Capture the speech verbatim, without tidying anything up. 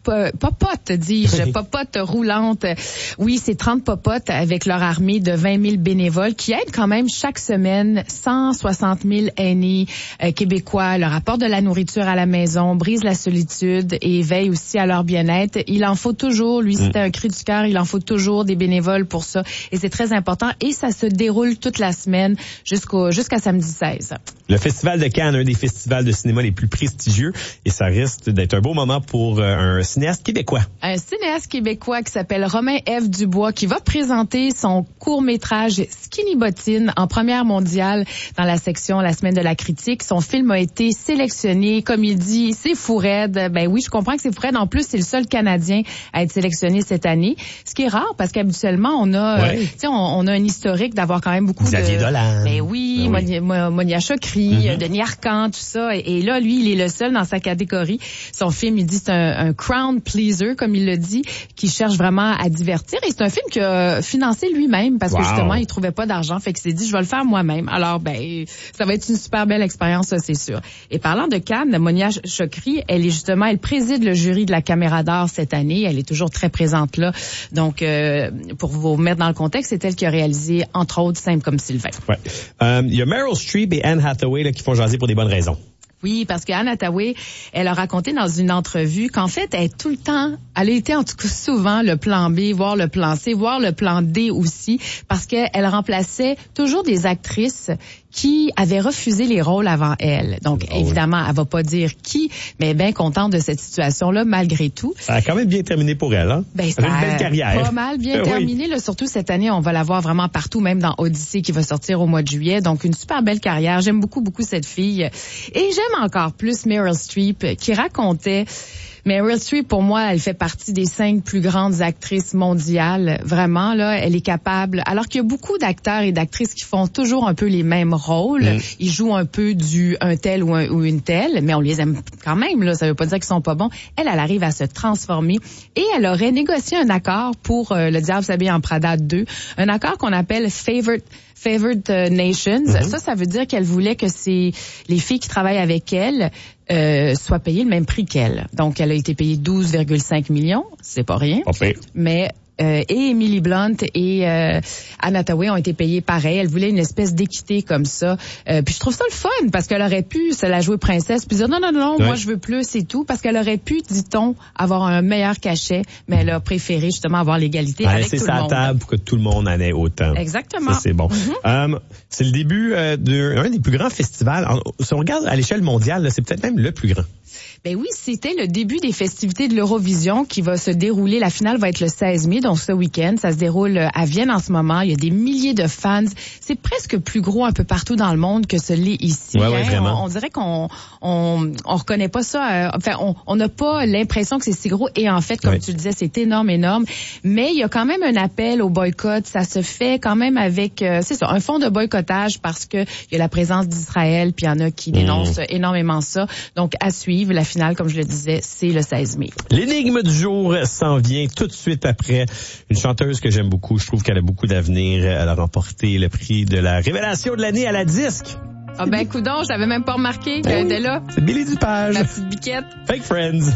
popote, dis-je, popote roulante. Oui, c'est trente popotes avec leur armée de vingt mille bénévoles qui aident quand même chaque semaine cent soixante mille aînés euh, québécois, leur apportent de la nourriture à la maison, brisent la solitude et veillent aussi à leur bien-être. Il en faut toujours, lui, c'était un cri du cœur, il en faut toujours des bénévoles pour ça. Et c'est très important. Et ça se déroule toute la semaine jusqu'au jusqu'à samedi seize. Le Festival de Cannes, un des festivals de cinéma les plus prestigieux, et ça risque d'être un beau moment pour euh, un cinéaste québécois. Un cinéaste québécois qui s'appelle Romain F. Dubois, qui va présenter son court-métrage Skinny Bottine en première mondiale dans la section La Semaine de la critique. Son film a été sélectionné, comme il dit, c'est fou raide. Ben oui, je comprends que c'est fou raide. En plus, c'est le seul Canadien à être sélectionné cette année. Ce qui est rare, parce qu'habituellement, on a, ouais. euh, tu sais, on, on a un historique d'avoir quand même beaucoup Xavier de... Dolan. Ben oui, ben oui. Monia, Monia Chokri, mm-hmm. Denis Arcand, tout ça. Et, et là, lui, il est le seul dans sa catégorie. Son film, il dit, c'est un, un crowd pleaser, comme il le dit, qui cherche vraiment à divertir. Et c'est un film qu'il a financé lui-même, parce wow. que justement, il trouvait pas d'argent. Fait qu'il s'est dit, je vais le faire moi-même. Alors, ben, ça va être une super belle expérience, ça, c'est sûr. Et parlant de Cannes, Monia Chokri, elle est justement, elle préside le jury de la Caméra d'Or cette année. Elle est toujours très présente là. Donc, euh, pour vous mettre dans le contexte, c'est elle qui a réalisé, entre autres, Simple comme Sylvain. Ouais. Euh, il y a Meryl Streep et Anne Hathaway là, qui font jaser pour des bonnes raisons. Oui, parce que Anne Hathaway, elle a raconté dans une entrevue qu'en fait, elle est tout le temps, elle a été en tout cas souvent le plan B, voire le plan C, voire le plan D aussi, parce qu'elle remplaçait toujours des actrices qui avaient refusé les rôles avant elle. Donc, oh évidemment, oui. elle va pas dire qui, mais elle est bien contente de cette situation-là, malgré tout. Ça a quand même bien terminé pour elle, hein? Ben, ça a une belle carrière. Pas mal bien euh, terminé, oui. là, surtout cette année, on va la voir vraiment partout, même dans Odyssée qui va sortir au mois de juillet. Donc, une super belle carrière. J'aime beaucoup, beaucoup cette fille. Et j'aime encore plus Meryl Streep, qui racontait... Meryl Streep, pour moi, elle fait partie des cinq plus grandes actrices mondiales. Vraiment, là, elle est capable. Alors qu'il y a beaucoup d'acteurs et d'actrices qui font toujours un peu les mêmes rôles. Mm. Ils jouent un peu du un tel ou, un, ou une telle, mais on les aime quand même, là. Ça veut pas dire qu'ils sont pas bons. Elle, elle arrive à se transformer. Et elle aurait négocié un accord pour euh, Le Diable s'habille en Prada deux. Un accord qu'on appelle Favorite Favored Nations. Mm-hmm. Ça, ça veut dire qu'elle voulait que c'est les filles qui travaillent avec elle euh, soient payées le même prix qu'elle. Donc, elle a été payée douze virgule cinq millions. C'est pas rien. Okay. Mais euh, et Emily Blunt et euh, Anne Hathaway ont été payées pareil. Elle voulait une espèce d'équité comme ça. Euh, puis je trouve ça le fun parce qu'elle aurait pu se la jouer princesse puis dire non, non, non, ouais. moi je veux plus et tout. Parce qu'elle aurait pu, dit-on, avoir un meilleur cachet, mais elle a préféré justement avoir l'égalité avec tout le monde. C'est sa table pour que tout le monde en ait autant. Exactement. Ça, c'est bon. Mm-hmm. Um, c'est le début euh, d'un des plus grands festivals. Si on regarde à l'échelle mondiale, là, c'est peut-être même le plus grand. Ben oui, c'était le début des festivités de l'Eurovision qui va se dérouler. La finale va être le seize mai, donc ce week-end. Ça se déroule à Vienne en ce moment. Il y a des milliers de fans. C'est presque plus gros un peu partout dans le monde que ce l'est ici. Ouais, hein? ouais, vraiment. On, on dirait qu'on on, on reconnaît pas ça. Euh, enfin, on n'a pas l'impression que c'est si gros. Et en fait, comme ouais. tu le disais, c'est énorme, énorme. Mais il y a quand même un appel au boycott. Ça se fait quand même avec, euh, c'est ça, un fond de boycottage parce que il y a la présence d'Israël, puis il y en a qui dénoncent mmh. énormément ça. Donc, à suivre. La finale, comme je le disais, c'est le seize mai. L'énigme du jour s'en vient tout de suite après. Une chanteuse que j'aime beaucoup. Je trouve qu'elle a beaucoup d'avenir. Elle a remporté le prix de la révélation de l'année à la disque. Ah ben, coudonc, j'avais même pas remarqué qu'elle était là. C'est Billy Dupage. La petite biquette. Fake Friends.